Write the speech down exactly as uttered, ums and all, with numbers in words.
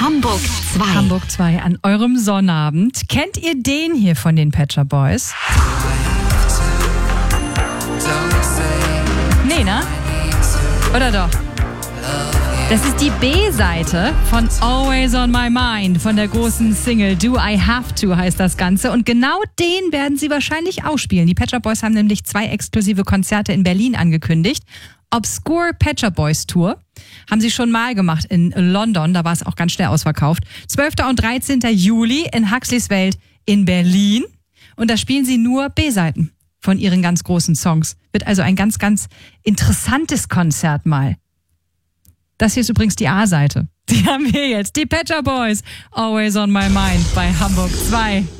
Hamburg zwei. Hamburg zwei an eurem Sonnabend. Kennt ihr den hier von den Pet Shop Boys? Nee, ne? Oder doch? Das ist die B-Seite von Always on My Mind, von der großen Single Do I Have To heißt das Ganze. Und genau den werden sie wahrscheinlich auch spielen. Die Pet Shop Boys haben nämlich zwei exklusive Konzerte in Berlin angekündigt. Obscure Pet Shop Boys Tour haben sie schon mal gemacht in London, da war es auch ganz schnell ausverkauft. zwölfter und dreizehnter Juli in Huxleys Welt in Berlin. Und da spielen sie nur B-Seiten von ihren ganz großen Songs. Wird also ein ganz, ganz interessantes Konzert mal. Das hier ist übrigens die A-Seite. Die haben wir jetzt. Die Pet Shop Boys. Always on My Mind bei Hamburg zwei.